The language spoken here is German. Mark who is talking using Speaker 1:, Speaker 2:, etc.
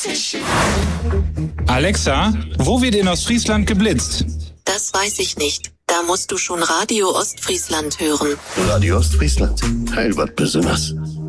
Speaker 1: Alexa, wo wird in Ostfriesland geblitzt?
Speaker 2: Das weiß ich nicht. Da musst du schon Radio Ostfriesland hören.
Speaker 3: Radio Ostfriesland, Heilbad besonders.